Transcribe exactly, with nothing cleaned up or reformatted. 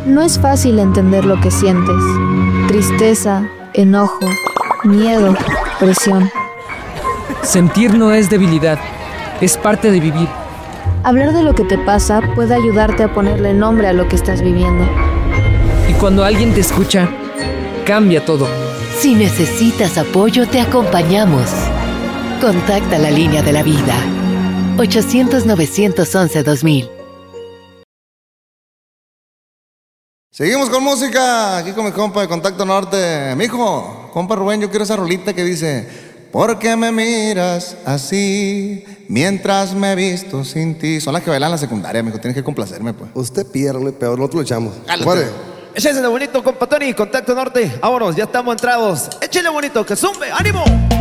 No es fácil entender lo que sientes. Tristeza, enojo, miedo, presión. Sentir no es debilidad, es parte de vivir. Hablar de lo que te pasa puede ayudarte a ponerle nombre a lo que estás viviendo. Y cuando alguien te escucha, cambia todo. Si necesitas apoyo, te acompañamos. Contacta la línea de la vida. ochocientos, novecientos once, dos mil. Seguimos con música, aquí con mi compa de Contacto Norte. Mijo, compa Rubén, yo quiero esa rolita que dice: ¿por qué me miras así mientras me visto sin ti? Son las que bailan en la secundaria, mijo, tienes que complacerme, pues. Usted pierde, peor, nosotros lo echamos. Vale. Ese es el bonito, compa Tony, Contacto Norte. Vámonos, ya estamos entrados. Échale bonito, que zumbe, ánimo.